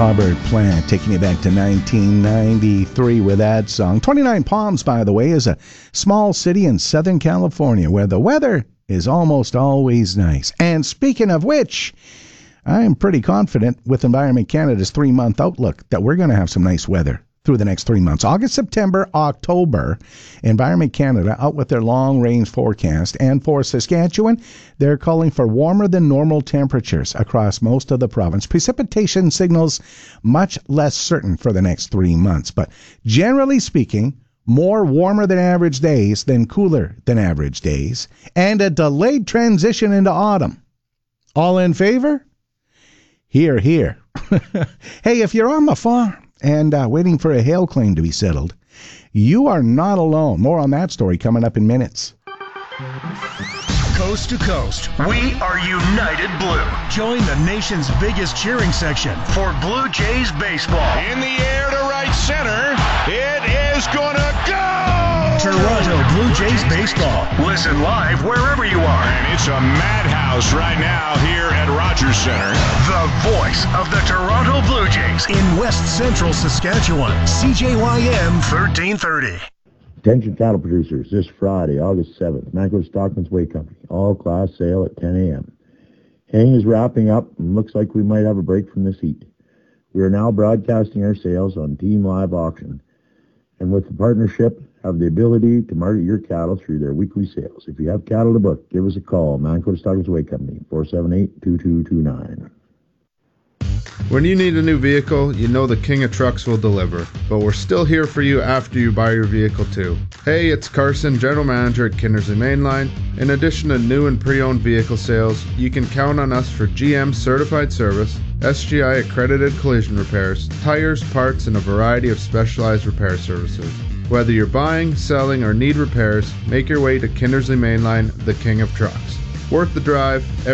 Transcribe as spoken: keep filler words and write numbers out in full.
Robert Plant, taking you back to nineteen ninety-three with that song. twenty-nine Palms, by the way, is a small city in Southern California where the weather is almost always nice. And speaking of which, I am pretty confident with Environment Canada's three-month outlook that we're going to have some nice weather through the next three months. August, September, October, Environment Canada out with their long-range forecast. And for Saskatchewan, they're calling for warmer than normal temperatures across most of the province. Precipitation signals much less certain for the next three months. But generally speaking, more warmer than average days than cooler than average days. And a delayed transition into autumn. All in favor? Hear, hear. Hey, if you're on the farm and uh, waiting for a hail claim to be settled, you are not alone. More on that story coming up in minutes. Coast to coast, we are United Blue. Join the nation's biggest cheering section for Blue Jays baseball. In the air to right center, it is gonna go! Toronto Blue Jays baseball. Listen live wherever you are. And it's a madhouse right now here at Rogers Center. The voice of the Toronto Blue Jays in West Central Saskatchewan. C J Y M thirteen thirty. Attention cattle producers, this Friday, August seventh, Manitoba Stockman's Way Company, all-class sale at ten a.m. Haying is wrapping up and looks like we might have a break from this heat. We are now broadcasting our sales on Team Live Auction, and with the partnership, have the ability to market your cattle through their weekly sales. If you have cattle to book, give us a call, Manitoba Stockman's Way Company, four seven eight, two two two nine. When you need a new vehicle, you know the King of Trucks will deliver, but we're still here for you after you buy your vehicle too. Hey, it's Carson, General Manager at Kindersley Mainline. In addition to new and pre-owned vehicle sales, you can count on us for G M certified service, S G I accredited collision repairs, tires, parts, and a variety of specialized repair services. Whether you're buying, selling, or need repairs, make your way to Kindersley Mainline, the King of Trucks. Worth the drive.